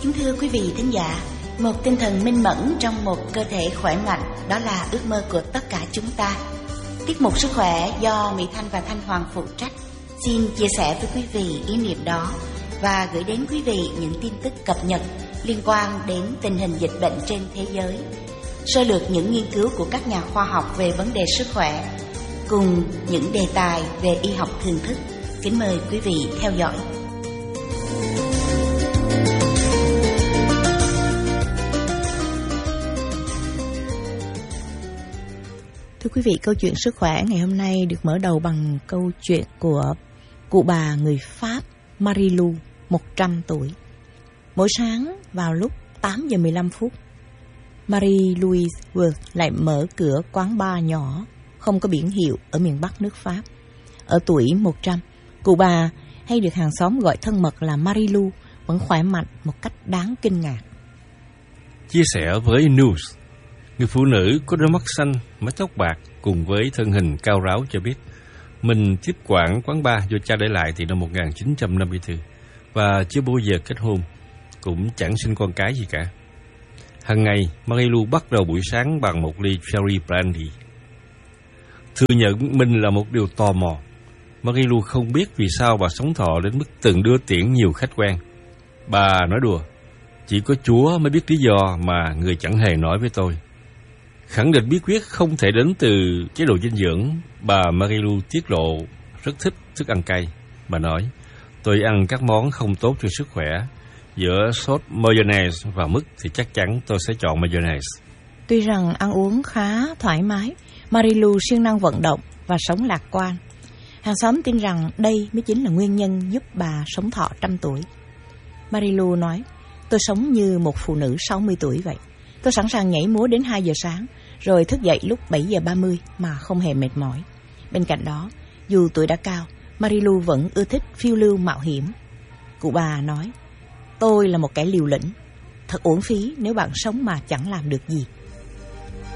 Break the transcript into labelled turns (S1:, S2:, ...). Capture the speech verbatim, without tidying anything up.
S1: Kính thưa quý vị thính giả, một tinh thần minh mẫn trong một cơ thể khỏe mạnh, đó là ước mơ của tất cả chúng ta. Tiết mục Sức khỏe do Mỹ Thanh và Thanh Hoàng phụ trách xin chia sẻ với quý vị ý niệm đó và gửi đến quý vị những tin tức cập nhật liên quan đến tình hình dịch bệnh trên thế giới, sơ lược những nghiên cứu của các nhà khoa học về vấn đề sức khỏe, cùng những đề tài về y học thường thức. Kính mời quý vị theo dõi. Thưa quý vị, câu chuyện sức khỏe ngày hôm nay được mở đầu bằng câu chuyện của cụ bà người Pháp Marie-Lou, một trăm tuổi. Mỗi sáng vào lúc tám giờ mười lăm phút, Marie-Louise Worth lại mở cửa quán bar nhỏ không có biển hiệu ở miền Bắc nước Pháp. Ở tuổi một trăm, cụ bà hay được hàng xóm gọi thân mật là Marie-Lou vẫn khỏe mạnh một cách đáng kinh ngạc.
S2: Chia sẻ với News, người phụ nữ có đôi mắt xanh, mái tóc bạc cùng với thân hình cao ráo cho biết mình tiếp quản quán bar do cha để lại từ năm một nghìn chín trăm năm mươi tư và chưa bao giờ kết hôn, cũng chẳng sinh con cái gì cả. Hằng ngày, Marie-Lou bắt đầu buổi sáng bằng một ly cherry brandy. Thừa nhận mình là một điều tò mò. Marie-Lou không biết vì sao bà sống thọ đến mức từng đưa tiễn nhiều khách quen. Bà nói đùa, chỉ có Chúa mới biết lý do mà người chẳng hề nói với tôi. Khẳng định bí quyết không thể đến từ chế độ dinh dưỡng, bà Marie-Lou tiết lộ rất thích thức ăn cay. Bà nói, tôi ăn các món không tốt cho sức khỏe. Giữa sốt mayonnaise và mứt thì chắc chắn tôi sẽ chọn mayonnaise.
S1: Tuy rằng ăn uống khá thoải mái, Marie-Lou siêng năng vận động và sống lạc quan. Hàng xóm tin rằng đây mới chính là nguyên nhân giúp bà sống thọ trăm tuổi. Marie-Lou nói, tôi sống như một phụ nữ sáu mươi tuổi vậy. Tôi sẵn sàng nhảy múa đến hai giờ sáng, rồi thức dậy lúc bảy giờ ba mươi mà không hề mệt mỏi. Bên cạnh đó, dù tuổi đã cao, Marie-Lou vẫn ưa thích phiêu lưu mạo hiểm. Cụ bà nói, tôi là một kẻ liều lĩnh. Thật uổng phí nếu bạn sống mà chẳng làm được gì.